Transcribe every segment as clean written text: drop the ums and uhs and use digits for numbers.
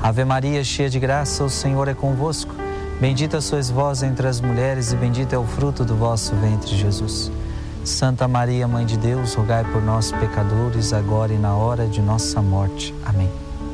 Ave Maria, cheia de graça, o Senhor é convosco. Bendita sois vós entre as mulheres e bendito é o fruto do vosso ventre, Jesus. Santa Maria, Mãe de Deus, rogai por nós, pecadores, agora e na hora de nossa morte. Amém.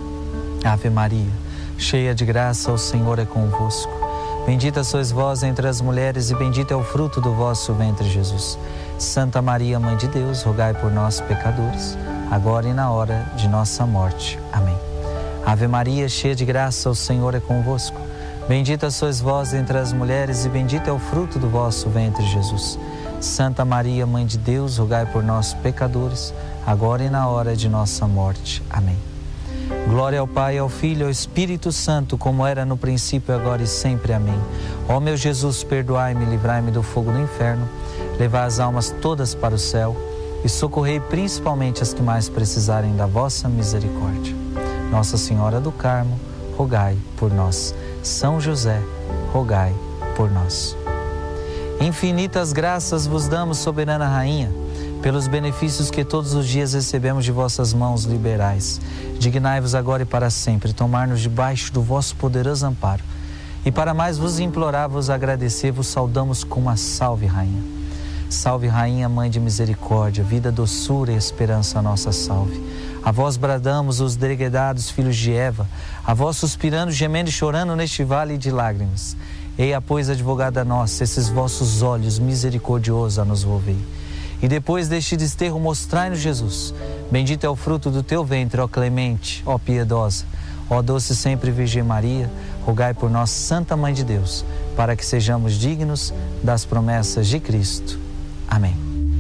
Ave Maria, cheia de graça, o Senhor é convosco. Bendita sois vós entre as mulheres e bendito é o fruto do vosso ventre, Jesus. Santa Maria, Mãe de Deus, rogai por nós, pecadores, agora e na hora de nossa morte. Amém. Ave Maria, cheia de graça, o Senhor é convosco. Bendita sois vós entre as mulheres e bendito é o fruto do vosso ventre, Jesus. Santa Maria, Mãe de Deus, rogai por nós, pecadores, agora e na hora de nossa morte. Amém. Glória ao Pai, ao Filho e ao Espírito Santo, como era no princípio, agora e sempre. Amém. Ó meu Jesus, perdoai-me, livrai-me do fogo do inferno, levai as almas todas para o céu e socorrei principalmente as que mais precisarem da vossa misericórdia. Nossa Senhora do Carmo, rogai por nós. São José, rogai por nós. Infinitas graças vos damos, soberana Rainha, pelos benefícios que todos os dias recebemos de vossas mãos liberais. Dignai-vos agora e para sempre tomar-nos debaixo do vosso poderoso amparo. E para mais vos implorar, vos agradecer, vos saudamos com uma salve, Rainha. Salve, Rainha, Mãe de misericórdia, vida, doçura e esperança, nossa salve. A vós bradamos, os degredados filhos de Eva, a vós suspirando, gemendo e chorando neste vale de lágrimas. Eia, pois, advogada nossa, esses vossos olhos misericordiosos a nos volvei. E depois deste desterro mostrai-nos Jesus. Bendito é o fruto do teu ventre, ó clemente, ó piedosa, ó doce sempre Virgem Maria, rogai por nós, Santa Mãe de Deus, para que sejamos dignos das promessas de Cristo. Amém.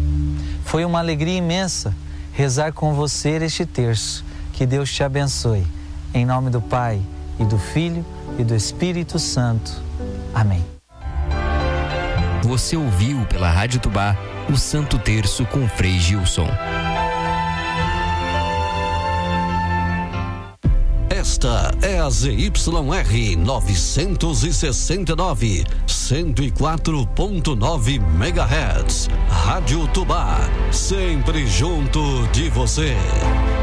Foi uma alegria imensa rezar com você este terço. Que Deus te abençoe. Em nome do Pai, e do Filho, e do Espírito Santo. Amém. Você ouviu pela Rádio Tubá o Santo Terço com Frei Gilson. Esta é a ZYR 969, 104.9 MHz. Rádio Tubá, sempre junto de você.